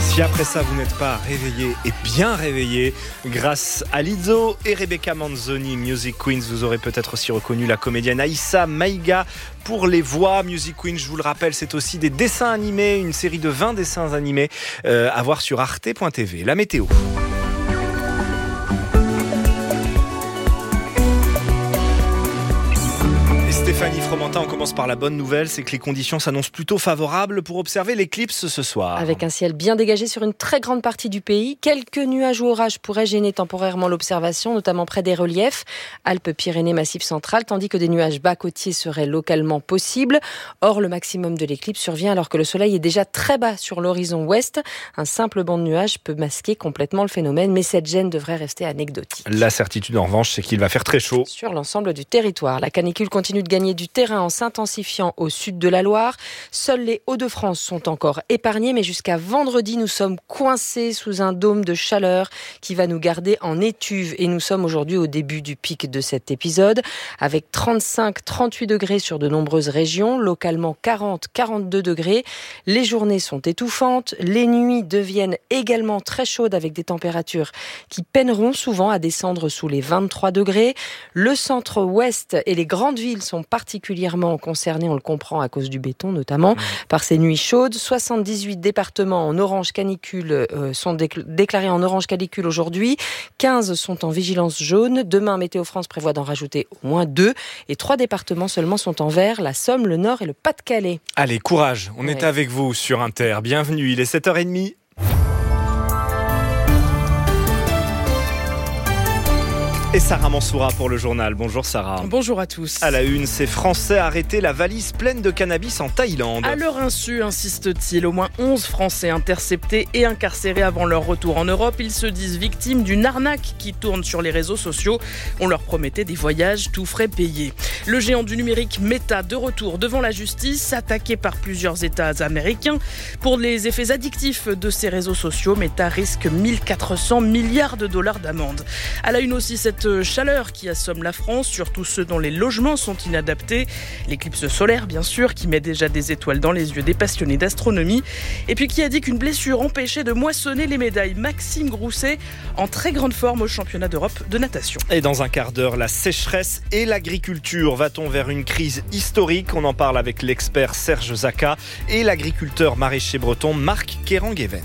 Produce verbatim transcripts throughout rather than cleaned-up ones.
Si après ça vous n'êtes pas réveillé et bien réveillé, grâce à Lizzo et Rebecca Manzoni, Music Queens, vous aurez peut-être aussi reconnu la comédienne Aïssa Maïga pour les voix. Music Queens, je vous le rappelle, c'est aussi des dessins animés, une série de vingt dessins animés euh, à voir sur arte point t v. La météo. Stéphanie Fromentin, on commence par la bonne nouvelle, c'est que les conditions s'annoncent plutôt favorables pour observer l'éclipse ce soir. Avec un ciel bien dégagé sur une très grande partie du pays, quelques nuages ou orages pourraient gêner temporairement l'observation, notamment près des reliefs, Alpes-Pyrénées, Massif central, tandis que des nuages bas côtiers seraient localement possibles. Or, le maximum de l'éclipse survient alors que le soleil est déjà très bas sur l'horizon ouest. Un simple banc de nuages peut masquer complètement le phénomène, mais cette gêne devrait rester anecdotique. La certitude en revanche, c'est qu'il va faire très chaud. Sur l'ensemble du territoire, la canicule continue de gagner du terrain en s'intensifiant au sud de la Loire. Seuls les Hauts-de-France sont encore épargnés, mais jusqu'à vendredi, nous sommes coincés sous un dôme de chaleur qui va nous garder en étuve. Et nous sommes aujourd'hui au début du pic de cet épisode, avec trente-cinq à trente-huit degrés sur de nombreuses régions, localement quarante à quarante-deux degrés. Les journées sont étouffantes, les nuits deviennent également très chaudes avec des températures qui peineront souvent à descendre sous les vingt-trois degrés. Le centre-ouest et les grandes villes sont particulièrement concernés, on le comprend à cause du béton notamment, mmh. par ces nuits chaudes. soixante-dix-huit départements en orange canicule euh, sont décl- déclarés en orange canicule aujourd'hui. quinze sont en vigilance jaune. Demain, Météo France prévoit d'en rajouter au moins deux. Et trois départements seulement sont en vert, la Somme, le Nord et le Pas-de-Calais. Allez, courage, on ouais. est avec vous sur Inter. Bienvenue, il est sept heures trente. Et Sarah Mansoura pour le journal. Bonjour Sarah. Bonjour à tous. À la une, ces Français arrêtés la valise pleine de cannabis en Thaïlande. À leur insu, insiste-t-il, au moins onze Français interceptés et incarcérés avant leur retour en Europe. Ils se disent victimes d'une arnaque qui tourne sur les réseaux sociaux. On leur promettait des voyages tout frais payés. Le géant du numérique Meta de retour devant la justice, attaqué par plusieurs États américains. Pour les effets addictifs de ces réseaux sociaux, Meta risque mille quatre cents milliards de dollars d'amende. À la une aussi, cette chaleur qui assomme la France, surtout ceux dont les logements sont inadaptés. L'éclipse solaire, bien sûr, qui met déjà des étoiles dans les yeux des passionnés d'astronomie. Et puis qui a dit qu'une blessure empêchait de moissonner les médailles. Maxime Grousset, en très grande forme au championnat d'Europe de natation. Et dans un quart d'heure, la sécheresse et l'agriculture. Va-t-on vers une crise historique ? On en parle avec l'expert Serge Zaka et l'agriculteur maraîcher breton Marc Kéranguéven.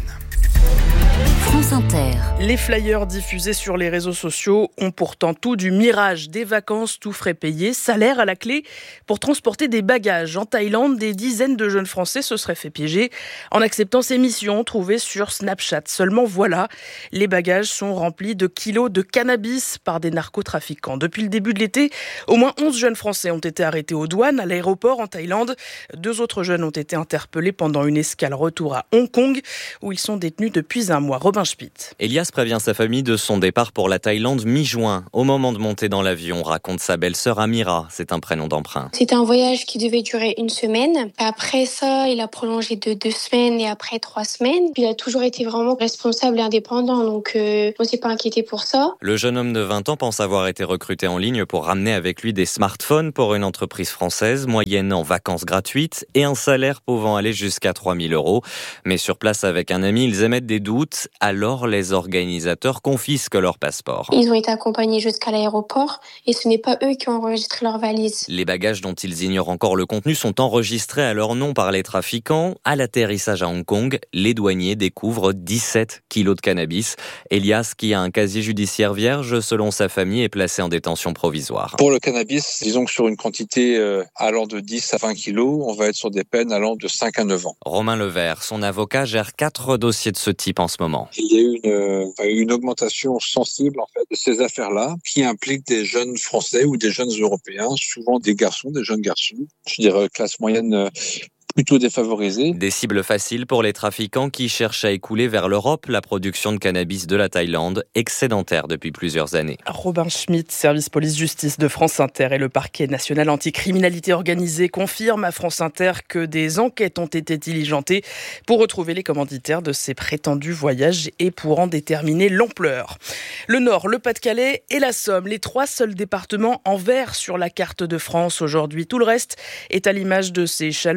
France Inter. Les flyers diffusés sur les réseaux sociaux ont pourtant tout du mirage, des vacances tout frais payés, salaire à la clé. Pour transporter des bagages en Thaïlande, des dizaines de jeunes Français se seraient fait piéger en acceptant ces missions trouvées sur Snapchat. Seulement voilà, les bagages sont remplis de kilos de cannabis par des narcotrafiquants. Depuis le début de l'été, au moins onze jeunes Français ont été arrêtés aux douanes à l'aéroport en Thaïlande. Deux autres jeunes ont été interpellés pendant une escale retour à Hong Kong où ils sont détenus depuis un mois. Robin Schmitt. Elias prévient sa famille de son départ pour la Thaïlande mi-juin. Au moment de monter dans l'avion, raconte sa belle-sœur Amira, c'est un prénom d'emprunt. C'était un voyage qui devait durer une semaine. Après ça, il a prolongé de deux semaines et après trois semaines. Il a toujours été vraiment responsable et indépendant, donc euh, on ne s'est pas inquiété pour ça. Le jeune homme de vingt ans pense avoir été recruté en ligne pour ramener avec lui des smartphones pour une entreprise française, moyennant vacances gratuites et un salaire pouvant aller jusqu'à trois mille euros. Mais sur place avec un ami, ils émettent des doutes. Alors les organisateurs confisquent leur passeport. Ils ont été accompagnés jusqu'à l'aéroport et ce n'est pas eux qui ont enregistré leur valise. Les bagages dont ils ignorent encore le contenu sont enregistrés à leur nom par les trafiquants. À l'atterrissage à Hong Kong, les douaniers découvrent dix-sept kilos de cannabis. Elias, qui a un casier judiciaire vierge, selon sa famille, est placé en détention provisoire. Pour le cannabis, disons que sur une quantité euh, allant de dix à vingt kilos, on va être sur des peines allant de cinq à neuf ans. Romain Levert, son avocat, gère quatre dossiers de ce type en ce moment. Il y a eu une, euh, une augmentation sensible en fait, de ces affaires-là qui impliquent des jeunes Français ou des jeunes Européens, souvent des garçons, des jeunes garçons, je dirais classe moyenne euh, plutôt défavorisés. Des cibles faciles pour les trafiquants qui cherchent à écouler vers l'Europe la production de cannabis de la Thaïlande, excédentaire depuis plusieurs années. Robin Schmitt, service police-justice de France Inter et le parquet national anticriminalité organisée confirment à France Inter que des enquêtes ont été diligentées pour retrouver les commanditaires de ces prétendus voyages et pour en déterminer l'ampleur. Le Nord, le Pas-de-Calais et la Somme, les trois seuls départements en vert sur la carte de France aujourd'hui. Tout le reste est à l'image de ces chaleurs canicules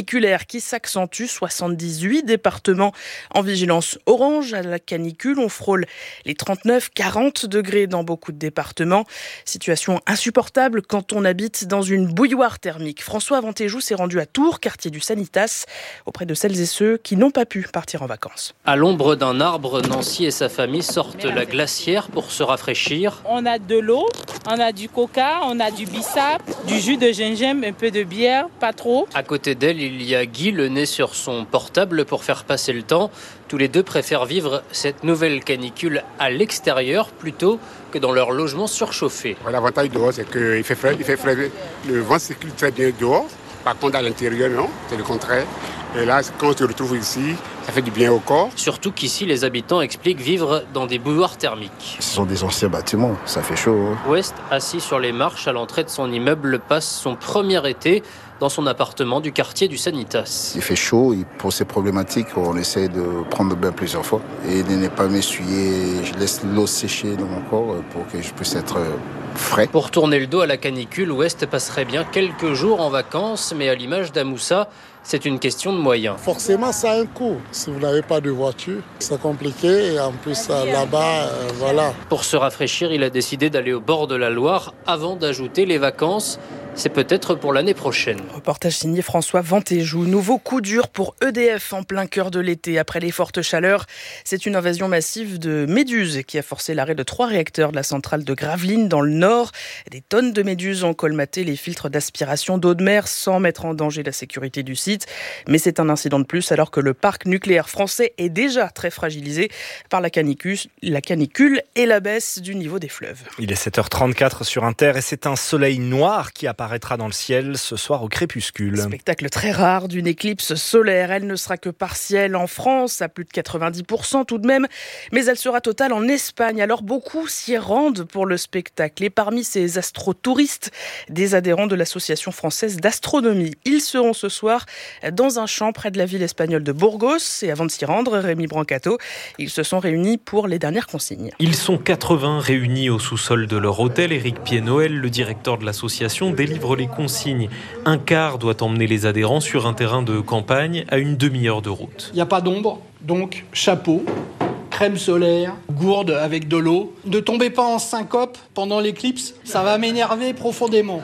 caniculaire qui s'accentue. soixante-dix-huit départements en vigilance orange à la canicule. On frôle les trente-neuf à quarante degrés dans beaucoup de départements. Situation insupportable quand on habite dans une bouilloire thermique. François Aventéjou s'est rendu à Tours, quartier du Sanitas, auprès de celles et ceux qui n'ont pas pu partir en vacances. À l'ombre d'un arbre, Nancy et sa famille sortent la glacière pour se rafraîchir. On a de l'eau, on a du coca, on a du bissap, du jus de gingembre, un peu de bière, pas trop. À côté d'elle, il y a Guy, le nez sur son portable pour faire passer le temps. Tous les deux préfèrent vivre cette nouvelle canicule à l'extérieur plutôt que dans leur logement surchauffé. L'avantage dehors, c'est qu'il fait frais, il fait frais. Le vent circule très bien dehors. Par contre, à l'intérieur, non, c'est le contraire. Et là, quand on se retrouve ici, ça fait du bien au corps. Surtout qu'ici, les habitants expliquent vivre dans des bouilloires thermiques. Ce sont des anciens bâtiments, ça fait chaud. Hein. West, assis sur les marches à l'entrée de son immeuble, passe son premier été dans son appartement du quartier du Sanitas. Il fait chaud, pour ces problématiques, on essaie de prendre bain plusieurs fois et de ne pas m'essuyer. Je laisse l'eau sécher dans mon corps pour que je puisse être frais. Pour tourner le dos à la canicule, West passerait bien quelques jours en vacances, mais à l'image d'Amoussa, c'est une question de moyens. Forcément, ça a un coût. Si vous n'avez pas de voiture, c'est compliqué. Et en plus, là-bas, euh, voilà. Pour se rafraîchir, il a décidé d'aller au bord de la Loire avant d'ajouter les vacances. C'est peut-être pour l'année prochaine. Reportage signé François Ventéjou. Nouveau coup dur pour E D F en plein cœur de l'été. Après les fortes chaleurs, c'est une invasion massive de méduses qui a forcé l'arrêt de trois réacteurs de la centrale de Gravelines dans le nord. Des tonnes de méduses ont colmaté les filtres d'aspiration d'eau de mer sans mettre en danger la sécurité du site. Mais c'est un incident de plus alors que le parc nucléaire français est déjà très fragilisé par la canicule, la canicule et la baisse du niveau des fleuves. Il est sept heures trente-quatre sur Inter et c'est un soleil noir qui apparaît apparaîtra dans le ciel ce soir au crépuscule. Spectacle très rare d'une éclipse solaire. Elle ne sera que partielle en France, à plus de quatre-vingt-dix pour cent tout de même, mais elle sera totale en Espagne. Alors beaucoup s'y rendent pour le spectacle. Et parmi ces astrotouristes, des adhérents de l'Association française d'astronomie. Ils seront ce soir dans un champ près de la ville espagnole de Burgos. Et avant de s'y rendre, Rémi Brancato, ils se sont réunis pour les dernières consignes. Ils sont quatre-vingts réunis au sous-sol de leur hôtel. Éric Pied-Noël, le directeur de l'association, délivre les consignes. Un quart doit emmener les adhérents sur un terrain de campagne à une demi-heure de route. Il n'y a pas d'ombre, donc chapeau, crème solaire, gourde avec de l'eau. Ne tombez pas en syncope pendant l'éclipse, ça va m'énerver profondément.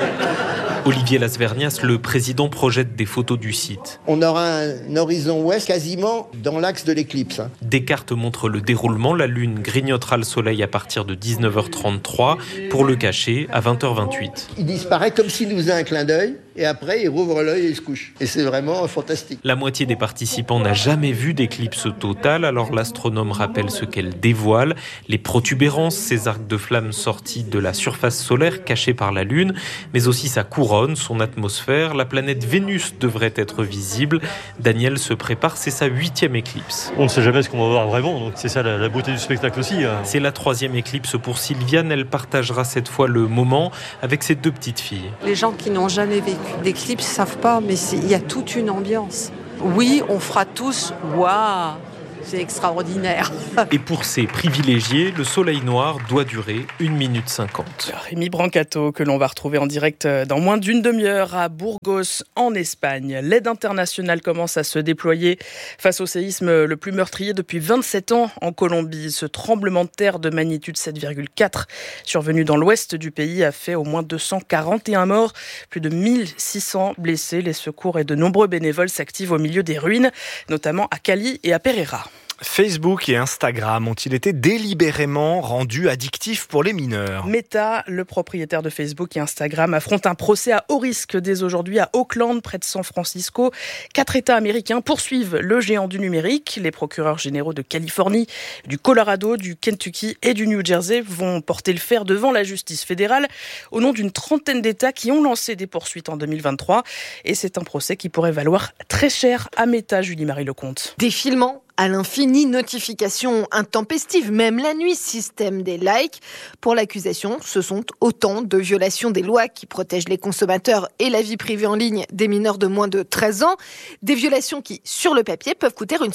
Olivier Lasvernias, le président, projette des photos du site. On aura un horizon ouest quasiment dans l'axe de l'éclipse. Des cartes montrent le déroulement. La Lune grignotera le soleil à partir de dix-neuf heures trente-trois pour le cacher à vingt heures vingt-huit. Il disparaît comme s'il nous faisait un clin d'œil et après il rouvre l'œil et il se couche. Et c'est vraiment fantastique. La moitié des participants n'a jamais vu d'éclipse totale, alors l'astronome rappelle ce qu'elle dévoile. Les protubérances, ces arcs de flammes sortis de la surface solaire cachée par la Lune, mais aussi sa couronne, son atmosphère. La planète Vénus devrait être visible. Daniel se prépare, c'est sa huitième éclipse. On ne sait jamais ce qu'on va voir vraiment, donc c'est ça la, la beauté du spectacle aussi. Hein. C'est la troisième éclipse pour Sylviane. Elle partagera cette fois le moment avec ses deux petites filles. Les gens qui n'ont jamais vécu d'éclipse ne savent pas, mais il y a toute une ambiance. Oui, on fera tous « waouh ». C'est extraordinaire. Et pour ces privilégiés, le soleil noir doit durer une minute cinquante. Rémi Brancato, que l'on va retrouver en direct dans moins d'une demi-heure à Burgos, en Espagne. L'aide internationale commence à se déployer face au séisme le plus meurtrier depuis vingt-sept ans en Colombie. Ce tremblement de terre de magnitude sept virgule quatre survenu dans l'ouest du pays a fait au moins deux cent quarante et un morts, plus de mille six cents blessés. Les secours et de nombreux bénévoles s'activent au milieu des ruines, notamment à Cali et à Pereira. Facebook et Instagram ont-ils été délibérément rendus addictifs pour les mineurs ? Meta, le propriétaire de Facebook et Instagram, affronte un procès à haut risque dès aujourd'hui à Oakland, près de San Francisco. Quatre États américains poursuivent le géant du numérique. Les procureurs généraux de Californie, du Colorado, du Kentucky et du New Jersey vont porter le fer devant la justice fédérale au nom d'une trentaine d'États qui ont lancé des poursuites en deux mille vingt-trois. Et c'est un procès qui pourrait valoir très cher à Meta, Julie-Marie Lecomte. Défilement à l'infini, notifications intempestives, même la nuit, système des likes. Pour l'accusation, ce sont autant de violations des lois qui protègent les consommateurs et la vie privée en ligne des mineurs de moins de treize ans. Des violations qui, sur le papier, peuvent coûter une somme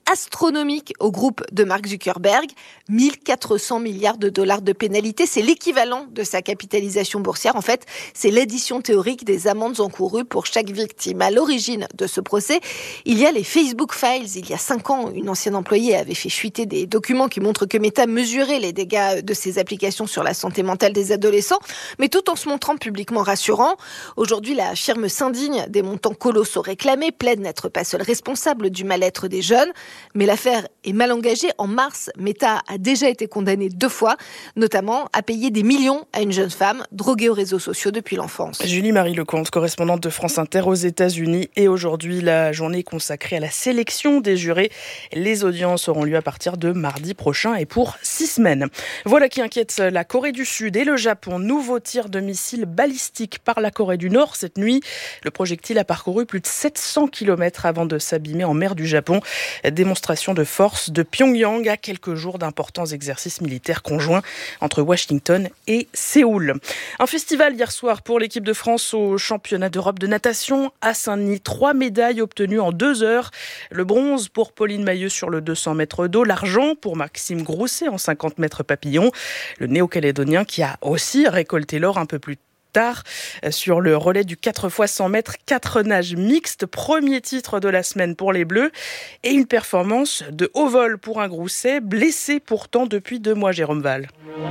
astronomique au groupe de Mark Zuckerberg. mille quatre cents milliards de dollars de pénalité, c'est l'équivalent de sa capitalisation boursière. En fait, c'est l'addition théorique des amendes encourues pour chaque victime. À l'origine de ce procès, il y a les Facebook Files. Il y a cinq ans, une ancienne employée avait fait fuiter des documents qui montrent que Meta mesurait les dégâts de ses applications sur la santé mentale des adolescents, mais tout en se montrant publiquement rassurant. Aujourd'hui, la firme s'indigne des montants colossaux réclamés, plaide n'être pas seule responsable du mal-être des jeunes. Mais l'affaire est mal engagée. En mars, Meta a déjà été condamnée deux fois, notamment à payer des millions à une jeune femme droguée aux réseaux sociaux depuis l'enfance. Julie-Marie Lecomte, correspondante de France Inter aux États-Unis. Et aujourd'hui, la journée consacrée à la sélection des jurés. Les audiences auront lieu à partir de mardi prochain et pour six semaines. Voilà qui inquiète la Corée du Sud et le Japon. Nouveau tir de missile balistique par la Corée du Nord cette nuit. Le projectile a parcouru plus de sept cents kilomètres avant de s'abîmer en mer du Japon. Démonstration de force de Pyongyang à quelques jours d'importants exercices militaires conjoints entre Washington et Séoul. Un festival hier soir pour l'équipe de France au championnat d'Europe de natation à Saint-Denis. Trois médailles obtenues en deux heures. Le bronze pour Pauline Mailleux sur le deux cents mètres d'eau. L'argent pour Maxime Grousset en cinquante mètres papillon. Le néo-calédonien qui a aussi récolté l'or un peu plus tard. tard sur le relais du quatre fois cent mètres, quatre nages mixtes, premier titre de la semaine pour les Bleus et une performance de haut vol pour un Grousset, blessé pourtant depuis deux mois, Jérôme Val.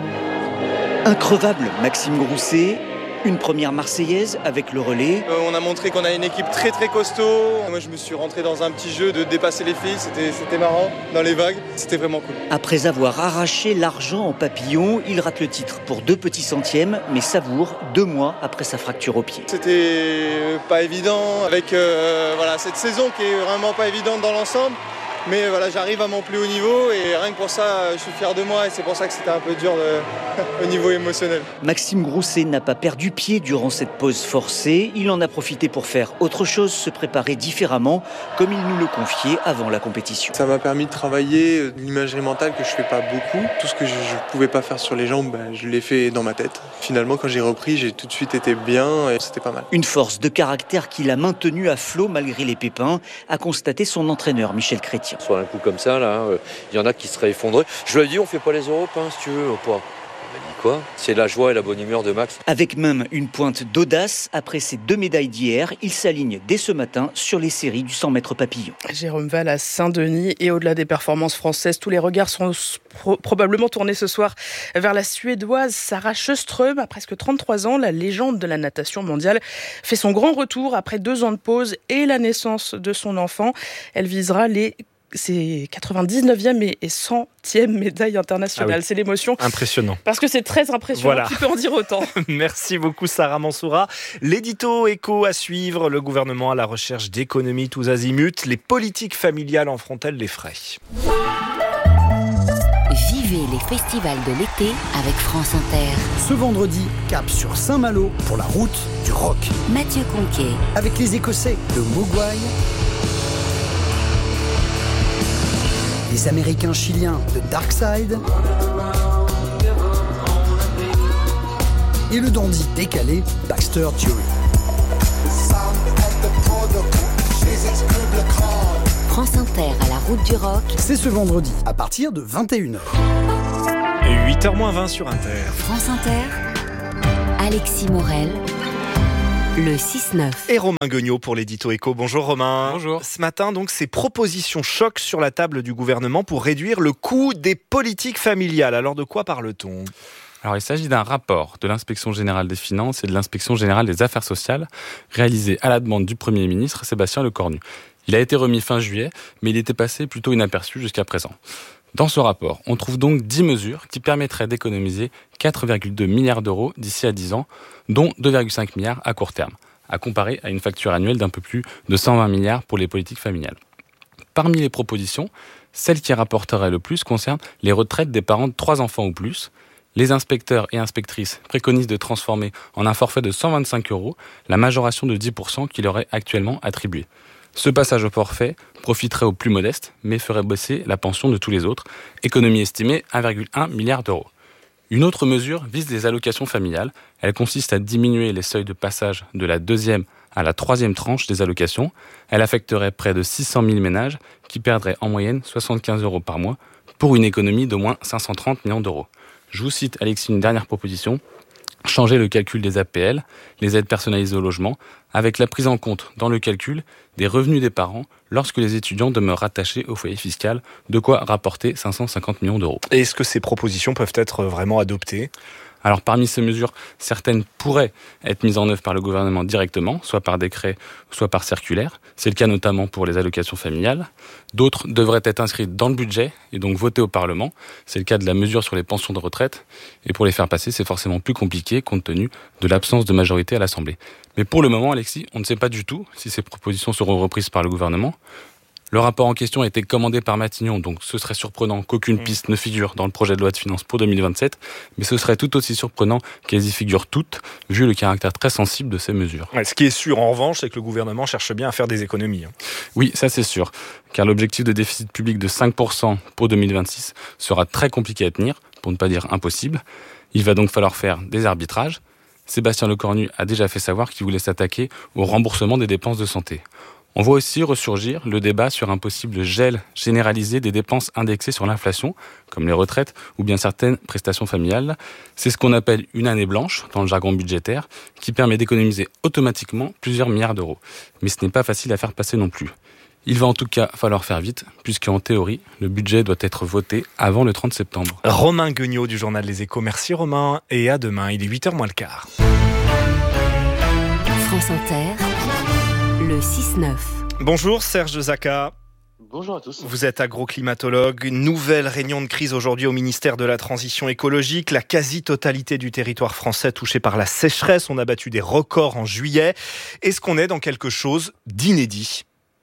Increvable, Maxime Grousset. Une première Marseillaise avec le relais. Euh, on a montré qu'on a une équipe très très costaud. Moi je me suis rentré dans un petit jeu de dépasser les filles, c'était, c'était marrant, dans les vagues, c'était vraiment cool. Après avoir arraché l'argent en papillon, il rate le titre pour deux petits centièmes, mais savoure deux mois après sa fracture au pied. C'était pas évident avec euh, voilà, cette saison qui est vraiment pas évidente dans l'ensemble. Mais voilà, j'arrive à mon plus haut niveau et rien que pour ça, je suis fier de moi et c'est pour ça que c'était un peu dur de... au niveau émotionnel. Maxime Grousset n'a pas perdu pied durant cette pause forcée. Il en a profité pour faire autre chose, se préparer différemment, comme il nous le confiait avant la compétition. Ça m'a permis de travailler l'imagerie mentale que je fais pas beaucoup. Tout ce que je ne pouvais pas faire sur les jambes, ben, je l'ai fait dans ma tête. Finalement, quand j'ai repris, j'ai tout de suite été bien et c'était pas mal. Une force de caractère qui l'a maintenu à flot malgré les pépins, a constaté son entraîneur Michel Chrétien. Sur un coup comme ça, là, il y en a qui seraient effondrés. Je lui ai dit, on fait pas les Europes, hein, si tu veux, ou pas. Il m'a dit quoi ? C'est la joie et la bonne humeur de Max. Avec même une pointe d'audace, après ces deux médailles d'hier, il s'aligne dès ce matin sur les séries du cent mètres papillon. Jérôme Val à Saint-Denis et au-delà des performances françaises, tous les regards sont pro- probablement tournés ce soir vers la Suédoise Sarah Sjöström. À presque trente-trois ans, la légende de la natation mondiale fait son grand retour après deux ans de pause et la naissance de son enfant. Elle visera les c'est quatre-vingt-dix-neuvième et centième médaille internationale. Ah oui. C'est l'émotion. Impressionnant. Parce que c'est très impressionnant. Voilà. Tu peux en dire autant. Merci beaucoup Sarah Mansoura. L'édito éco à suivre. Le gouvernement à la recherche d'économies tous azimuts. Les politiques familiales en feront-elles les frais ? Vivez les festivals de l'été avec France Inter. Ce vendredi, cap sur Saint-Malo pour la route du rock. Mathieu Conquet. Avec les Écossais de Mogwai. Les Américains chiliens de Darkside et le dandy décalé Baxter Dury. France Inter à la route du rock. C'est ce vendredi à partir de vingt et une heures. huit heures moins vingt sur Inter. France Inter, Alexis Morel. Le six neuf. Et Romain Guignot pour l'édito éco. Bonjour Romain. Bonjour. Ce matin, donc, ces propositions choc sur la table du gouvernement pour réduire le coût des politiques familiales. Alors de quoi parle-t-on ? Alors, il s'agit d'un rapport de l'Inspection générale des finances et de l'Inspection générale des affaires sociales réalisé à la demande du Premier ministre Sébastien Lecornu. Il a été remis fin juillet, mais il était passé plutôt inaperçu jusqu'à présent. Dans ce rapport, on trouve donc dix mesures qui permettraient d'économiser quatre virgule deux milliards d'euros d'ici à dix ans, dont deux virgule cinq milliards à court terme, à comparer à une facture annuelle d'un peu plus de cent vingt milliards pour les politiques familiales. Parmi les propositions, celle qui rapporterait le plus concerne les retraites des parents de trois enfants ou plus. Les inspecteurs et inspectrices préconisent de transformer en un forfait de cent vingt-cinq euros la majoration de dix pour cent qui leur est actuellement attribuée. Ce passage au forfait profiterait aux plus modestes, mais ferait baisser la pension de tous les autres, économie estimée à un virgule un milliard d'euros. Une autre mesure vise les allocations familiales. Elle consiste à diminuer les seuils de passage de la deuxième à la troisième tranche des allocations. Elle affecterait près de six cent mille ménages qui perdraient en moyenne soixante-quinze euros par mois pour une économie d'au moins cinq cent trente millions d'euros. Je vous cite, Alexis, une dernière proposition. Changer le calcul des A P L, les aides personnalisées au logement, avec la prise en compte dans le calcul des revenus des parents lorsque les étudiants demeurent rattachés au foyer fiscal, de quoi rapporter cinq cent cinquante millions d'euros. Et est-ce que ces propositions peuvent être vraiment adoptées ? Alors parmi ces mesures, certaines pourraient être mises en œuvre par le gouvernement directement, soit par décret, soit par circulaire. C'est le cas notamment pour les allocations familiales. D'autres devraient être inscrites dans le budget et donc votées au Parlement. C'est le cas de la mesure sur les pensions de retraite. Et pour les faire passer, c'est forcément plus compliqué compte tenu de l'absence de majorité à l'Assemblée. Mais pour le moment, Alexis, on ne sait pas du tout si ces propositions seront reprises par le gouvernement. Le rapport en question a été commandé par Matignon, donc ce serait surprenant qu'aucune piste ne figure dans le projet de loi de finances pour deux mille vingt-sept, mais ce serait tout aussi surprenant qu'elles y figurent toutes, vu le caractère très sensible de ces mesures. Ouais, ce qui est sûr, en revanche, c'est que le gouvernement cherche bien à faire des économies. Oui, ça c'est sûr, car l'objectif de déficit public de cinq pour cent pour deux mille vingt-six sera très compliqué à tenir, pour ne pas dire impossible. Il va donc falloir faire des arbitrages. Sébastien Lecornu a déjà fait savoir qu'il voulait s'attaquer au remboursement des dépenses de santé. On voit aussi ressurgir le débat sur un possible gel généralisé des dépenses indexées sur l'inflation, comme les retraites ou bien certaines prestations familiales. C'est ce qu'on appelle une année blanche dans le jargon budgétaire, qui permet d'économiser automatiquement plusieurs milliards d'euros. Mais ce n'est pas facile à faire passer non plus. Il va en tout cas falloir faire vite, puisqu'en théorie, le budget doit être voté avant le trente septembre. Romain Guignot du journal Les Échos. Merci Romain, et à demain, il est huit heures moins le quart. France Inter, le six neuf. Bonjour Serge Zaka. Bonjour à tous. Vous êtes agroclimatologue. Nouvelle réunion de crise aujourd'hui au ministère de la Transition écologique. La quasi-totalité du territoire français touché par la sécheresse. On a battu des records en juillet. Est-ce qu'on est dans quelque chose d'inédit ?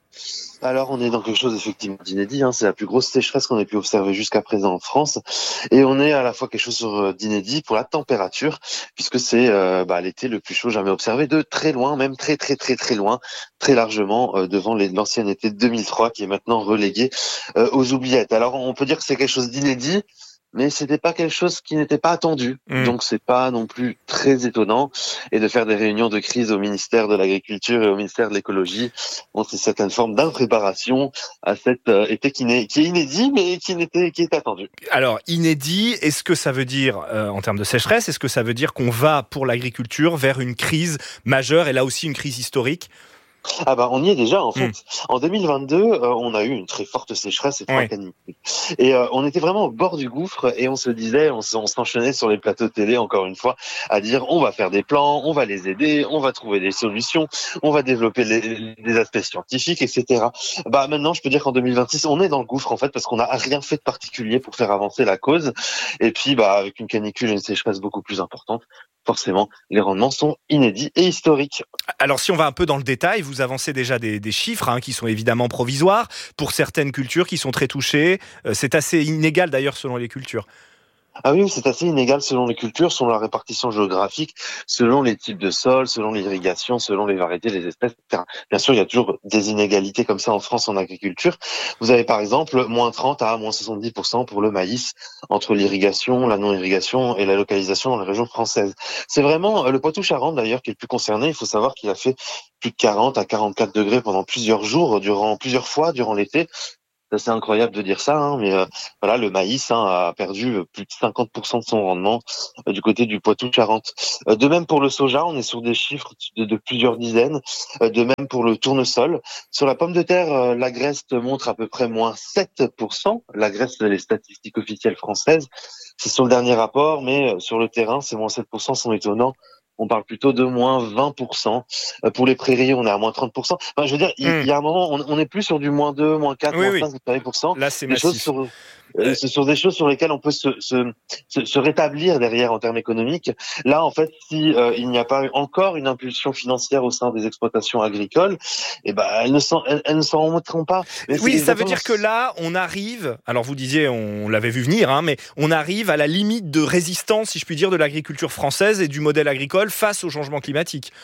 Alors, on est dans quelque chose effectivement d'inédit. Hein. C'est la plus grosse sécheresse qu'on ait pu observer jusqu'à présent en France. Et on est à la fois quelque chose d'inédit pour la température, puisque c'est euh, bah, l'été le plus chaud jamais observé de très loin, même très très très très loin, très largement euh, devant les, l'ancien été deux mille trois qui est maintenant relégué euh, aux oubliettes. Alors, on peut dire que c'est quelque chose d'inédit, mais c'était pas quelque chose qui n'était pas attendu. Mmh. Donc c'est pas non plus très étonnant. Et de faire des réunions de crise au ministère de l'Agriculture et au ministère de l'Écologie, bon, c'est une certaine forme d'impréparation à cet euh, été qui, n'est, qui est inédit, mais qui, n'était, qui est attendu. Alors, inédit, est-ce que ça veut dire, euh, en termes de sécheresse, est-ce que ça veut dire qu'on va, pour l'agriculture, vers une crise majeure, et là aussi une crise historique ? Ah bah on y est déjà en fait. Mmh. En deux mille vingt-deux, euh, on a eu une très forte sécheresse et trois oui. canicules. Et euh, on était vraiment au bord du gouffre et on se disait, on, on s'enchaînait sur les plateaux de télé encore une fois à dire on va faire des plans, on va les aider, on va trouver des solutions, on va développer les, les aspects scientifiques, et cetera. Bah maintenant, je peux dire qu'en deux mille vingt-six, on est dans le gouffre en fait parce qu'on n'a rien fait de particulier pour faire avancer la cause. Et puis bah avec une canicule et une sécheresse beaucoup plus importante, forcément, les rendements sont inédits et historiques. Alors, si on va un peu dans le détail, vous avancez déjà des, des chiffres hein, qui sont évidemment provisoires pour certaines cultures qui sont très touchées. Euh, c'est assez inégal d'ailleurs selon les cultures. Ah oui, c'est assez inégal selon les cultures, selon la répartition géographique, selon les types de sols, selon l'irrigation, selon les variétés, les espèces, et cetera. Bien sûr, il y a toujours des inégalités comme ça en France en agriculture. Vous avez par exemple moins trente à moins soixante-dix pour cent pour le maïs entre l'irrigation, la non-irrigation et la localisation dans les régions françaises. C'est vraiment le Poitou-Charentes d'ailleurs qui est le plus concerné. Il faut savoir qu'il a fait plus de quarante à quarante-quatre degrés pendant plusieurs jours, durant plusieurs fois durant l'été. C'est incroyable de dire ça, hein, mais euh, voilà, le maïs hein, a perdu plus de cinquante pour cent de son rendement euh, du côté du Poitou-Charentes. Euh, de même pour le soja, on est sur des chiffres de, de plusieurs dizaines. Euh, de même pour le tournesol. Sur la pomme de terre, euh, l'Agreste montre à peu près moins sept pour cent. L'Agreste, les statistiques officielles françaises, c'est sur le dernier rapport, mais euh, sur le terrain, ces moins sept pour cent sont étonnants. On parle plutôt de moins vingt pour cent. Pour les prairies, on est à moins trente pour cent. Enfin, je veux dire, il mmh. y a un moment, on n'est plus sur du moins deux, moins quatre, oui, moins cinq oui. pour cent. Là, c'est des massif. Choses sur, euh, ce sont des choses sur lesquelles on peut se, se, se, se rétablir derrière en termes économiques. Là, en fait, si euh, il n'y a pas encore une impulsion financière au sein des exploitations agricoles, eh ben, elles ne s'en, elles, elles ne s'en remettront pas. Mais oui, ça veut dire que là, on arrive, alors vous disiez, on l'avait vu venir, hein, mais on arrive à la limite de résistance, si je puis dire, de l'agriculture française et du modèle agricole face au changement climatique.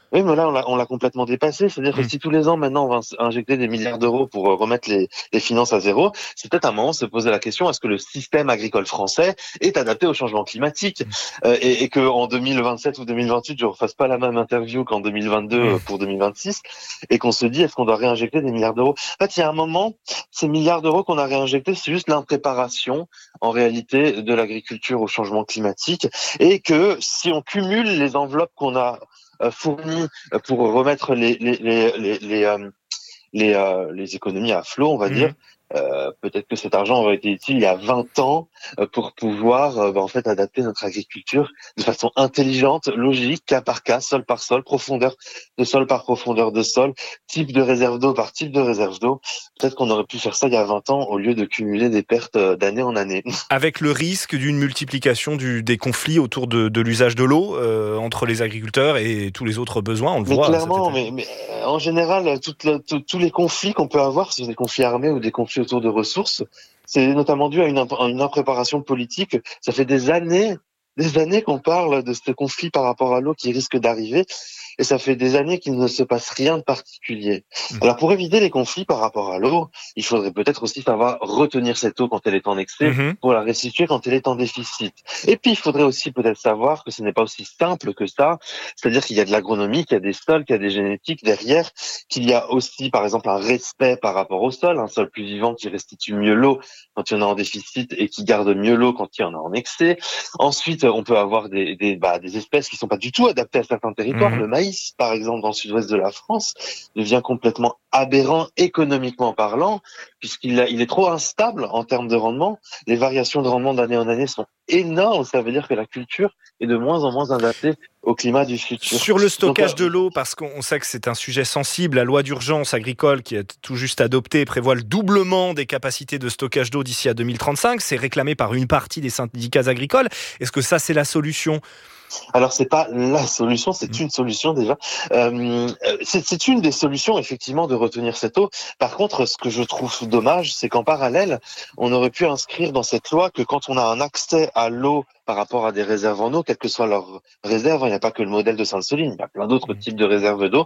Oui, mais là, on l'a, on l'a complètement dépassé. C'est-à-dire que mmh. si tous les ans, maintenant, on va injecter des milliards d'euros pour remettre les, les finances à zéro, c'est peut-être un moment de se poser la question, est-ce que le système agricole français est adapté au changement climatique mmh. euh, et, et que en deux mille vingt-sept ou deux mille vingt-huit, je ne refasse pas la même interview qu'en deux mille vingt-deux mmh. pour deux mille vingt-six et qu'on se dit, est-ce qu'on doit réinjecter des milliards d'euros? En fait, il y a un moment, ces milliards d'euros qu'on a réinjectés, c'est juste l'impréparation, en réalité, de l'agriculture au changement climatique et que si on cumule les enveloppes qu'on a fournis pour remettre les les les les les, euh, les, euh, les économies à flot, on va mmh. dire. Euh, peut-être que cet argent aurait été utile il y a vingt ans euh, pour pouvoir euh, bah, en fait adapter notre agriculture de façon intelligente, logique, cas par cas, sol par sol, profondeur de sol par profondeur de sol, type de réserve d'eau par type de réserve d'eau. Peut-être qu'on aurait pu faire ça il y a vingt ans au lieu de cumuler des pertes d'année en année. Avec le risque d'une multiplication du, des conflits autour de, de l'usage de l'eau euh, entre les agriculteurs et tous les autres besoins, on le mais voit. Clairement, mais, mais en général, toute la, tout, tous les conflits qu'on peut avoir, ce sont des conflits armés ou des conflits autour de ressources, c'est notamment dû à une, à une impréparation politique. Ça fait des années, des années qu'on parle de ce conflit par rapport à l'eau qui risque d'arriver, et ça fait des années qu'il ne se passe rien de particulier. Mmh. Alors pour éviter les conflits par rapport à l'eau, il faudrait peut-être aussi savoir retenir cette eau quand elle est en excès, mmh. pour la restituer quand elle est en déficit. Et puis il faudrait aussi peut-être savoir que ce n'est pas aussi simple que ça, c'est-à-dire qu'il y a de l'agronomie, qu'il y a des sols, qu'il y a des génétiques derrière, qu'il y a aussi par exemple un respect par rapport au sol, un sol plus vivant qui restitue mieux l'eau quand il y en a en déficit et qui garde mieux l'eau quand il y en a en excès. Ensuite, on peut avoir des, des, bah, des espèces qui sont pas du tout adaptées à certains territoires. Mmh. Le maïs, par exemple, dans le sud-ouest de la France, devient complètement aberrant économiquement parlant, puisqu'il a, il est trop instable en termes de rendement. Les variations de rendement d'année en année sont énormes. Ça veut dire que la culture est de moins en moins adaptée au climat du futur. Sur le stockage Donc, de l'eau, parce qu'on sait que c'est un sujet sensible, la loi d'urgence agricole qui est tout juste adoptée prévoit le doublement des capacités de stockage d'eau d'ici à deux mille trente-cinq. C'est réclamé par une partie des syndicats agricoles. Est-ce que ça, c'est la solution ? Alors c'est pas la solution, c'est une solution déjà. Euh, c'est, c'est une des solutions effectivement de retenir cette eau. Par contre, ce que je trouve dommage, c'est qu'en parallèle, on aurait pu inscrire dans cette loi que quand on a un accès à l'eau par rapport à des réserves en eau, quelles que soient leurs réserves, il n'y a pas que le modèle de Sainte-Soline, il y a plein d'autres types de réserves d'eau.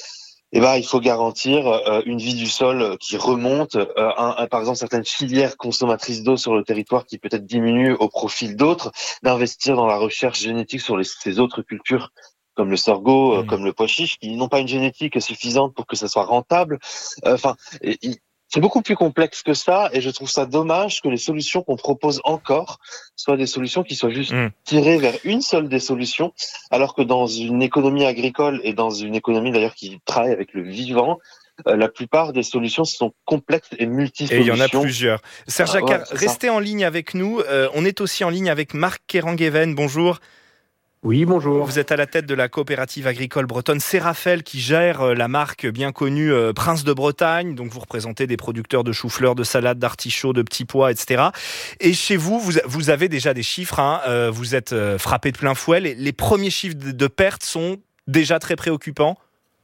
Eh ben, il faut garantir euh, une vie du sol qui remonte, euh, un, un, par exemple certaines filières consommatrices d'eau sur le territoire qui peut-être diminuent au profit d'autres, d'investir dans la recherche génétique sur les, ces autres cultures comme le sorgho, mmh. euh, comme le pois chiche, qui n'ont pas une génétique suffisante pour que ça soit rentable. Enfin, euh, c'est beaucoup plus complexe que ça, et je trouve ça dommage que les solutions qu'on propose encore soient des solutions qui soient juste mmh. tirées vers une seule des solutions, alors que dans une économie agricole et dans une économie d'ailleurs qui travaille avec le vivant, euh, la plupart des solutions sont complexes et multisolutions. Et il y en a plusieurs. Serge ah, Jacquard, ouais, restez ça. en ligne avec nous. Euh, on est aussi en ligne avec Marc Kerangueven. Bonjour. Oui, bonjour. Vous êtes à la tête de la coopérative agricole bretonne Sérafel qui gère la marque bien connue Prince de Bretagne. Donc vous représentez des producteurs de choux-fleurs, de salades, d'artichauts, de petits pois, et cetera. Et chez vous, vous, vous avez déjà des chiffres. Hein, euh, vous êtes frappé de plein fouet. Les, les premiers chiffres de, de pertes sont déjà très préoccupants.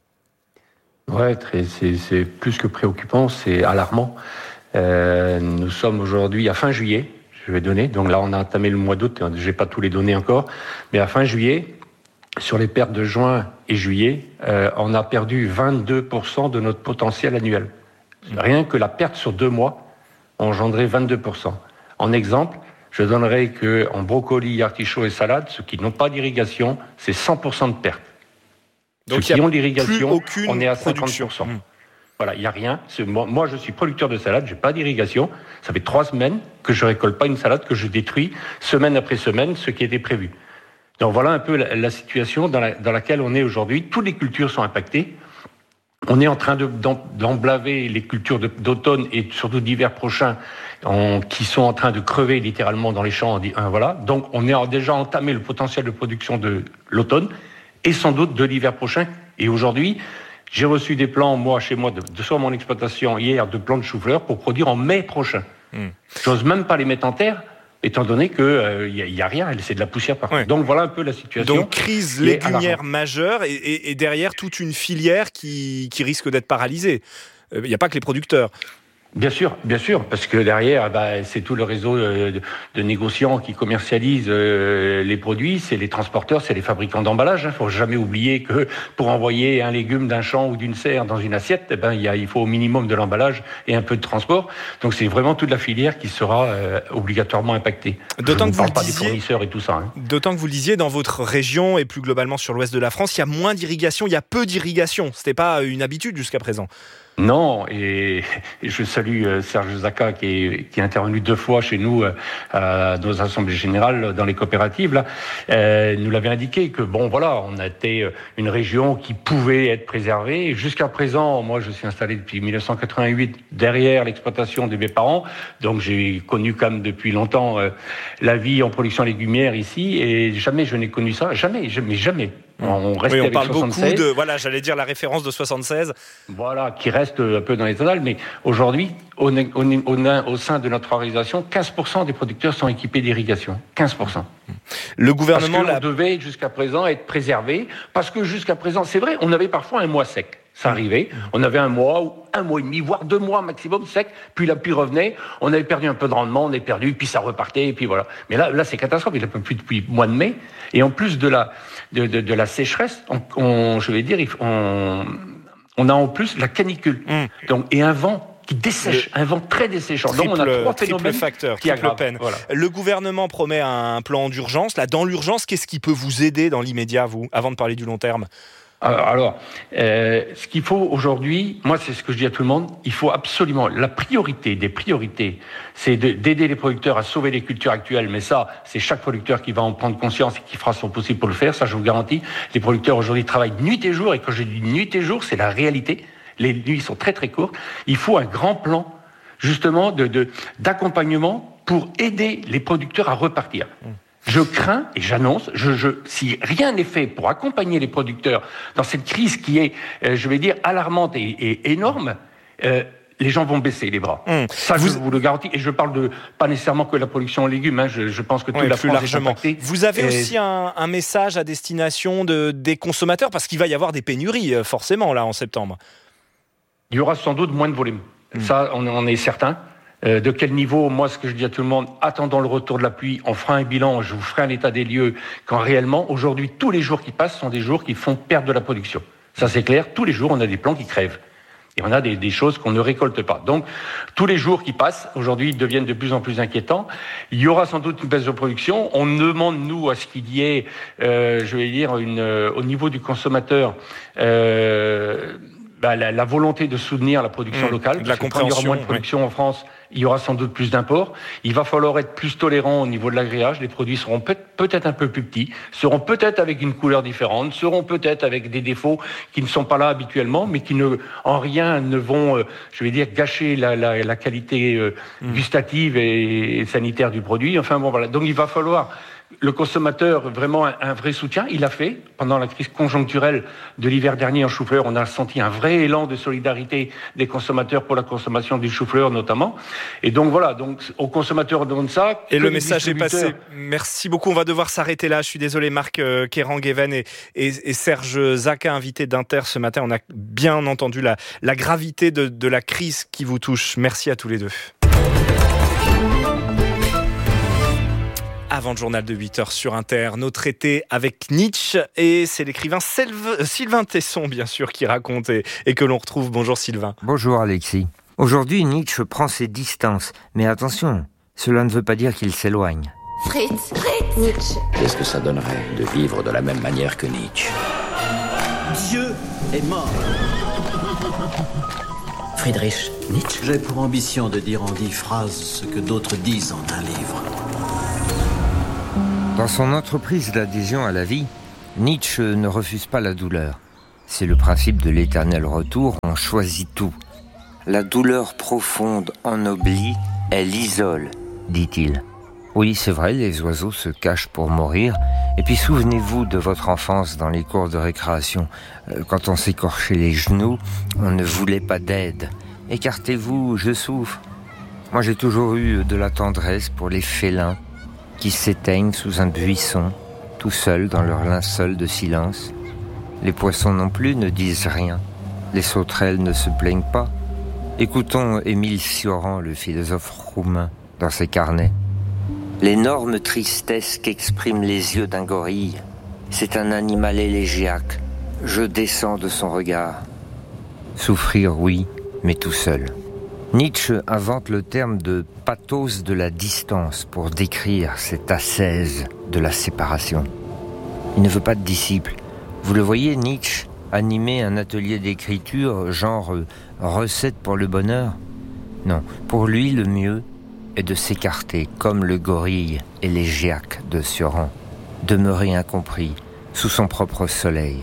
Ouais, très, c'est, c'est plus que préoccupant, c'est alarmant. Euh, nous sommes aujourd'hui à fin juillet. Je vais donner. Donc là, on a entamé le mois d'août. Je n'ai pas tous les données encore. Mais à fin juillet, sur les pertes de juin et juillet, euh, on a perdu vingt-deux pour cent de notre potentiel annuel. Rien que la perte sur deux mois a engendré vingt-deux pour cent. En exemple, je donnerai qu'en brocoli, artichaut et salade, ceux qui n'ont pas d'irrigation, c'est cent pour cent de perte. Donc ceux qui ont l'irrigation, on est à cinquante pour cent. Mmh. Voilà, il n'y a rien. C'est, moi, moi, je suis producteur de salade, je n'ai pas d'irrigation. Ça fait trois semaines que je ne récolte pas une salade, que je détruis semaine après semaine ce qui était prévu. Donc voilà un peu la, la situation dans, la, dans laquelle on est aujourd'hui. Toutes les cultures sont impactées. On est en train de, d'en, d'emblaver les cultures de, d'automne et surtout d'hiver prochain en, qui sont en train de crever littéralement dans les champs. Hein, voilà. Donc on a déjà entamé le potentiel de production de l'automne et sans doute de l'hiver prochain. Et aujourd'hui, j'ai reçu des plans, moi, chez moi, de, de sur mon exploitation hier, de plants de chou-fleur pour produire en mai prochain. Mmh. J'ose même pas les mettre en terre, étant donné qu'il n'y euh, a, a rien, c'est de la poussière partout. Ouais. Donc voilà un peu la situation. Donc crise légumière majeure et, et, et derrière toute une filière qui, qui risque d'être paralysée. Il euh, n'y a pas que les producteurs. Bien sûr, bien sûr, parce que derrière, bah, c'est tout le réseau de, de négociants qui commercialisent euh, les produits, c'est les transporteurs, c'est les fabricants d'emballage. Il faut jamais oublier que pour envoyer un légume d'un champ ou d'une serre dans une assiette, eh ben, il, y a, il faut au minimum de l'emballage et un peu de transport. Donc c'est vraiment toute la filière qui sera euh, obligatoirement impactée. D'autant Je ne que parle vous pas disiez, des fournisseurs et tout ça. Hein. D'autant que vous le disiez, dans votre région et plus globalement sur l'ouest de la France, il y a moins d'irrigation, il y a peu d'irrigation. C'était pas une habitude jusqu'à présent. Non, et je salue Serge Zaka qui est, qui est intervenu deux fois chez nous à nos assemblées générales dans les coopératives. Là, euh, nous l'avait indiqué que bon, voilà, on a été une région qui pouvait être préservée. Jusqu'à présent, moi, je suis installé depuis dix-neuf cent quatre-vingt-huit derrière l'exploitation de mes parents, donc j'ai connu quand même depuis longtemps euh, la vie en production légumière ici, et jamais je n'ai connu ça, jamais, jamais, jamais. On, oui, on parle soixante-seize. Beaucoup de, voilà, j'allais dire la référence de soixante-seize. Voilà, qui reste un peu dans les tonales, mais aujourd'hui, au, au, au, au sein de notre organisation, quinze pour cent des producteurs sont équipés d'irrigation. quinze pour cent. Le gouvernement... Parce qu'on la... devait jusqu'à présent être préservé, parce que jusqu'à présent, c'est vrai, on avait parfois un mois sec. Ça arrivait, on avait un mois ou un mois et demi, voire deux mois maximum sec, puis la pluie revenait, on avait perdu un peu de rendement, on est perdu, puis ça repartait, et puis voilà. Mais là, là c'est catastrophe, il n'y a pas plus depuis le mois de mai, et en plus de la, de, de, de la sécheresse, on, on, je vais dire, on, on a en plus la canicule, mmh. donc, et un vent qui dessèche, le un vent très desséchant. Triple, donc on a trois phénomènes facteurs, qui triple peine. Voilà. Le gouvernement promet un plan d'urgence. Là, dans l'urgence, qu'est-ce qui peut vous aider dans l'immédiat, vous, avant de parler du long terme ? Alors, euh, ce qu'il faut aujourd'hui, moi c'est ce que je dis à tout le monde, il faut absolument, la priorité des priorités, c'est de, d'aider les producteurs à sauver les cultures actuelles, mais ça, c'est chaque producteur qui va en prendre conscience et qui fera son possible pour le faire, ça je vous garantis. Les producteurs aujourd'hui travaillent nuit et jour, et quand je dis nuit et jour, c'est la réalité, les nuits sont très très courtes. Il faut un grand plan, justement, de, de, d'accompagnement pour aider les producteurs à repartir. Mmh. Je crains et j'annonce, je, je, si rien n'est fait pour accompagner les producteurs dans cette crise qui est, euh, je vais dire, alarmante et, et énorme, euh, les gens vont baisser les bras. Mmh. Ça, vous... je vous le garantis. Et je parle de pas nécessairement que la production en légumes. Hein, je, je pense que toute oui, la France largement. Est impactée. Vous avez et... aussi un, un message à destination de, des consommateurs, parce qu'il va y avoir des pénuries, forcément, là, en septembre. Il y aura sans doute moins de volume. Mmh. Ça, on en est certain. Euh, de quel niveau, moi, ce que je dis à tout le monde, attendons le retour de la pluie, on fera un bilan, je vous ferai un état des lieux, quand réellement, aujourd'hui, tous les jours qui passent sont des jours qui font perdre de la production. Ça, c'est clair, tous les jours, on a des plants qui crèvent. Et on a des, des choses qu'on ne récolte pas. Donc, tous les jours qui passent, aujourd'hui, deviennent de plus en plus inquiétants. Il y aura sans doute une baisse de production. On demande, nous, à ce qu'il y ait, euh, je vais dire, une, euh, au niveau du consommateur, euh, bah, la, la volonté de soutenir la production mmh, locale. De la compréhension. Quand il y aura moins de production oui. en France, il y aura sans doute plus d'imports. Il va falloir être plus tolérant au niveau de l'agréage. Les produits seront peut- peut-être un peu plus petits, seront peut-être avec une couleur différente, seront peut-être avec des défauts qui ne sont pas là habituellement, mais qui ne, en rien ne vont, euh, je vais dire, gâcher la, la, la qualité euh, mmh. gustative et, et sanitaire du produit. Enfin bon, voilà. Donc il va falloir le consommateur, vraiment un, un vrai soutien. Il a fait, pendant la crise conjoncturelle de l'hiver dernier en chou-fleur, on a senti un vrai élan de solidarité des consommateurs pour la consommation du chou-fleur notamment. Et donc voilà, donc aux consommateurs on donne ça. Et le message est passé. Merci beaucoup, on va devoir s'arrêter là. Je suis désolé, Marc euh, Kéran-Guéven et, et, et Serge Zaka, invité d'Inter ce matin. On a bien entendu la, la gravité de, de la crise qui vous touche. Merci à tous les deux. Avant le journal de huit heures sur Inter, nos traités avec Nietzsche, et c'est l'écrivain Selve, Sylvain Tesson, bien sûr, qui raconte et, et que l'on retrouve. Bonjour Sylvain. Bonjour Alexis. Aujourd'hui, Nietzsche prend ses distances, mais attention, cela ne veut pas dire qu'il s'éloigne. Fritz, Fritz, Nietzsche. Qu'est-ce que ça donnerait de vivre de la même manière que Nietzsche ? Dieu est mort. Friedrich Nietzsche. J'ai pour ambition de dire en dix phrases ce que d'autres disent en un livre. Dans son entreprise d'adhésion à la vie, Nietzsche ne refuse pas la douleur. C'est le principe de l'éternel retour, on choisit tout. La douleur profonde ennoblit, elle isole, dit-il. Oui, c'est vrai, les oiseaux se cachent pour mourir. Et puis souvenez-vous de votre enfance dans les cours de récréation. Quand on s'écorchait les genoux, on ne voulait pas d'aide. Écartez-vous, je souffre. Moi, j'ai toujours eu de la tendresse pour les félins qui s'éteignent sous un buisson, tout seuls dans leur linceul de silence. Les poissons non plus ne disent rien. Les sauterelles ne se plaignent pas. Écoutons Émile Cioran, le philosophe roumain, dans ses carnets. L'énorme tristesse qu'expriment les yeux d'un gorille, c'est un animal élégiaque. Je descends de son regard. Souffrir, oui, mais tout seul. Nietzsche invente le terme de pathos de la distance pour décrire cette ascèse de la séparation. Il ne veut pas de disciples. Vous le voyez, Nietzsche animer un atelier d'écriture genre euh, recette pour le bonheur ? Non, pour lui le mieux est de s'écarter comme le gorille élégiaque de Cioran, demeurer incompris sous son propre soleil.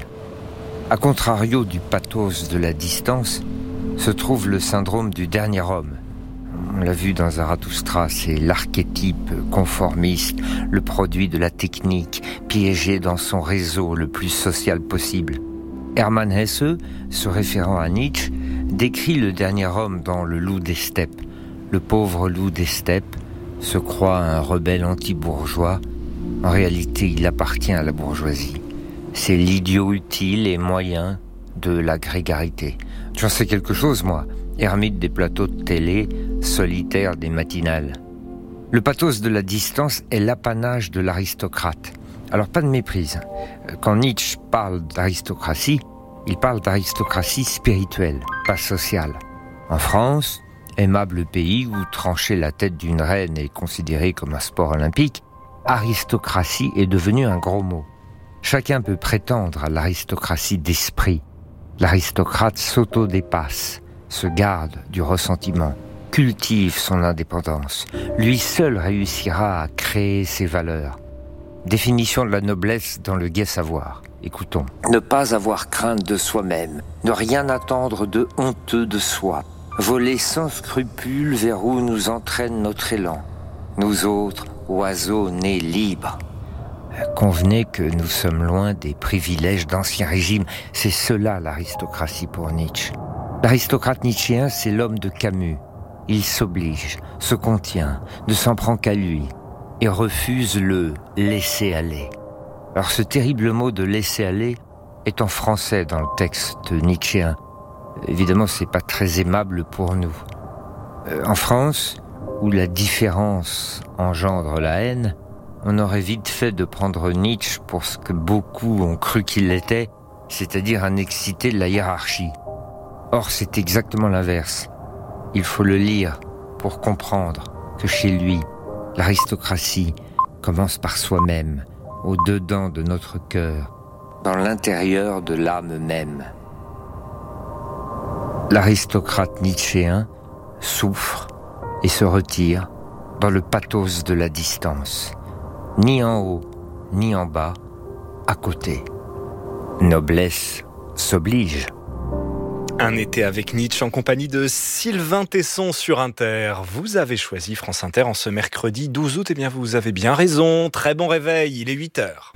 A contrario du pathos de la distance, se trouve le syndrome du dernier homme. On l'a vu dans Zarathustra, c'est l'archétype conformiste, le produit de la technique, piégé dans son réseau le plus social possible. Hermann Hesse, se référant à Nietzsche, décrit le dernier homme dans Le loup des steppes. Le pauvre loup des steppes se croit un rebelle anti-bourgeois. En réalité, il appartient à la bourgeoisie. C'est l'idiot utile et moyen de la grégarité. J'en sais quelque chose, moi. Ermite des plateaux de télé, solitaire des matinales. Le pathos de la distance est l'apanage de l'aristocrate. Alors pas de méprise. Quand Nietzsche parle d'aristocratie, il parle d'aristocratie spirituelle, pas sociale. En France, aimable pays où trancher la tête d'une reine est considéré comme un sport olympique, aristocratie est devenu un gros mot. Chacun peut prétendre à l'aristocratie d'esprit. L'aristocrate s'auto-dépasse, se garde du ressentiment, cultive son indépendance. Lui seul réussira à créer ses valeurs. Définition de la noblesse dans le gai savoir. Écoutons. Ne pas avoir crainte de soi-même, ne rien attendre de honteux de soi, voler sans scrupule vers où nous entraîne notre élan. Nous autres, oiseaux nés libres. Convenez que nous sommes loin des privilèges d'ancien régime. C'est cela l'aristocratie pour Nietzsche. L'aristocrate nietzschéen, c'est l'homme de Camus. Il s'oblige, se contient, ne s'en prend qu'à lui et refuse le laisser-aller. Alors ce terrible mot de laisser-aller est en français dans le texte nietzschéen. Évidemment, c'est pas très aimable pour nous. Euh, en France, où la différence engendre la haine, on aurait vite fait de prendre Nietzsche pour ce que beaucoup ont cru qu'il était, c'est-à-dire un excité de la hiérarchie. Or, c'est exactement l'inverse. Il faut le lire pour comprendre que chez lui, l'aristocratie commence par soi-même, au-dedans de notre cœur, dans l'intérieur de l'âme même. L'aristocrate nietzschéen souffre et se retire dans le pathos de la distance. Ni en haut, ni en bas, à côté. Noblesse s'oblige. Un été avec Nietzsche en compagnie de Sylvain Tesson sur Inter. Vous avez choisi France Inter en ce mercredi douze août. Eh bien, vous avez bien raison. Très bon réveil, il est huit heures.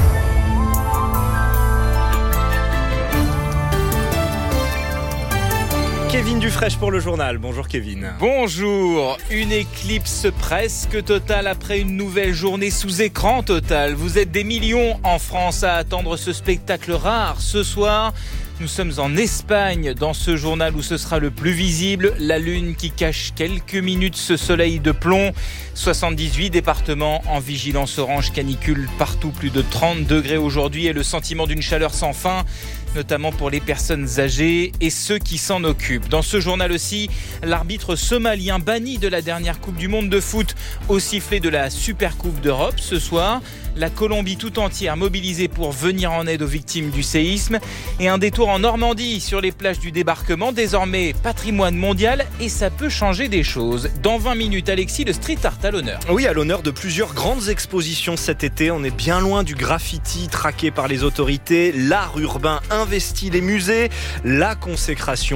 Kevin Dufresne pour le journal. Bonjour Kevin. Bonjour. Une éclipse presque totale après une nouvelle journée sous écran total. Vous êtes des millions en France à attendre ce spectacle rare. Ce soir, nous sommes en Espagne dans ce journal où ce sera le plus visible. La lune qui cache quelques minutes ce soleil de plomb. soixante-dix-huit départements en vigilance orange canicule partout. Plus de trente degrés aujourd'hui et le sentiment d'une chaleur sans fin, notamment pour les personnes âgées et ceux qui s'en occupent. Dans ce journal aussi, l'arbitre somalien banni de la dernière Coupe du Monde de foot au sifflet de la Super Coupe d'Europe ce soir. La Colombie tout entière mobilisée pour venir en aide aux victimes du séisme. Et un détour en Normandie sur les plages du débarquement, désormais patrimoine mondial, et ça peut changer des choses. Dans vingt minutes, Alexis, le street art à l'honneur. Oui, à l'honneur de plusieurs grandes expositions cet été. On est bien loin du graffiti traqué par les autorités. L'art urbain investit les musées. La consécration